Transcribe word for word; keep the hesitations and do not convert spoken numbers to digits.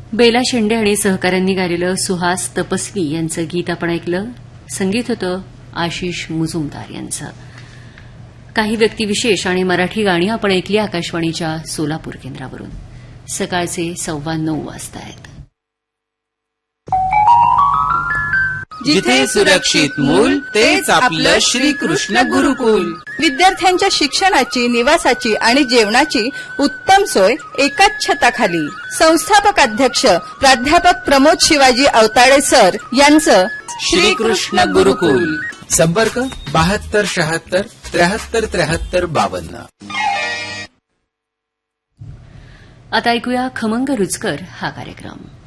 बेला शेंडे आणि सहकाऱ्यांनी गायलेलं सुहास तपस्वी यांचं गीत आपण ऐकलं. संगीत होतं आशिष मुजुमदार यांचं. काही व्यक्तिविशेष आणि मराठी गाणी आपण ऐकली आकाशवाणीच्या सोलापूर केंद्रावरून. सकाळचे सव्वा नऊ वाजता आहेत. जिथे सुरक्षित मूल तेच आपलं श्रीकृष्ण गुरुकुल. विद्यार्थ्यांच्या शिक्षणाची, निवासाची आणि जेवणाची उत्तम सोय एकाच छताखाली. संस्थापक अध्यक्ष प्राध्यापक प्रमोद शिवाजी अवताडे सर यांचं श्रीकृष्ण गुरुकुल. संपर्क बहात्तर शहात्तर त्र्याहत्तर त्र्याहत्तर बावन्न. आता ऐकूया खमंग रुचकर हा कार्यक्रम.